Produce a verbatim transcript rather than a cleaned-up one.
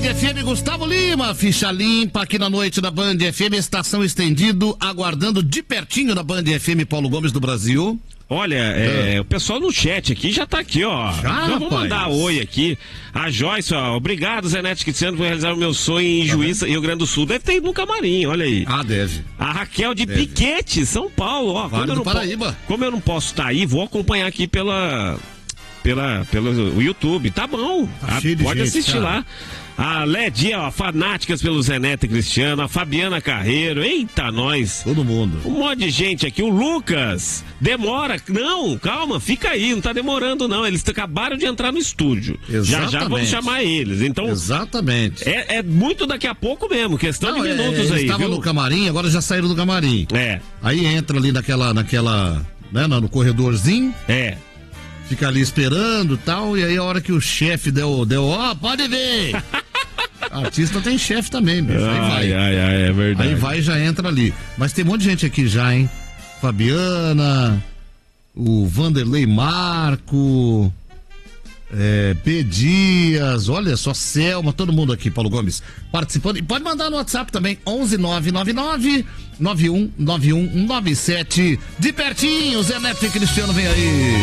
F M, Gustavo Lima, ficha limpa aqui na noite da Band F M, estação estendido, aguardando de pertinho da Band F M, Paulo Gomes do Brasil. Olha, é, é. o pessoal no chat aqui já tá aqui, ó. Já, então vou mandar oi aqui. A Joyce, ó. Obrigado, Zenete Cristiano, por realizar o meu sonho em tá Juíza, Rio Grande do Sul. Deve ter ido no camarim, olha aí. Ah, deve. A Raquel de deve. Piquete, São Paulo, ó. Vale do Paraíba. Como eu não posso estar tá aí, vou acompanhar aqui pela... Pela, pelo YouTube, tá bom, tá ah, cheio de pode gente, assistir cara. lá. A Lédia, ó, fanáticas pelo Zenete Cristiano, a Fabiana Carreiro, eita, nós. Todo mundo. Um monte de gente aqui, o Lucas, demora, não, calma, fica aí, não tá demorando não, eles acabaram de entrar no estúdio. Exatamente. Já já vamos chamar eles, então. Exatamente. É, é muito daqui a pouco mesmo, questão não, de minutos é, aí, eles estavam no camarim, agora já saíram do camarim. É. Aí entra ali naquela, naquela, né, no corredorzinho. É. Fica ali esperando e tal, e aí a hora que o chefe deu, deu, ó, pode ver! Artista tem chefe também, bicho. Aí vai. Ai, ai, ai, é verdade. Aí vai e já entra ali. Mas tem um monte de gente aqui já, hein? Fabiana, o Vanderlei Marco, é, B. Dias, olha só, Selma, todo mundo aqui, Paulo Gomes, participando. E pode mandar no WhatsApp também, onze nove nove nove nove um nove um nove sete. De pertinho, Zenete Cristiano vem aí.